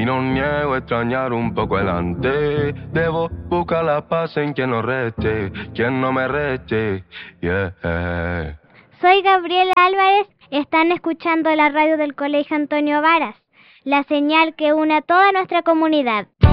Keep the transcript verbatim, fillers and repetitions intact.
Y no niego extrañar un poco el antes. Debo buscar la paz en quien no reste, quien no me reste. Yeah. Soy Gabriela Álvarez. Están escuchando la radio del Colegio Antonio Varas, la señal que une a toda nuestra comunidad.